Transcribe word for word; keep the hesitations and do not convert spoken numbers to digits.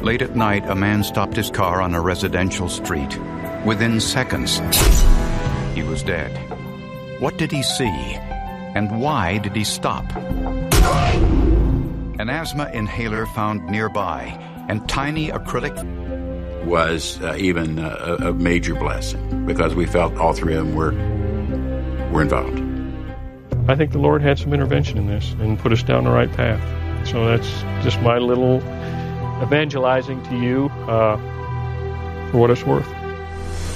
Late at night, a man stopped his car on a residential street. Within seconds, he was dead. What did he see? And why did he stop? An asthma inhaler found nearby, and tiny acrylic was uh, even a, a major blessing because we felt all three of them were were involved. I think the Lord had some intervention in this and put us down the right path. So that's just my little evangelizing to you uh, for what it's worth.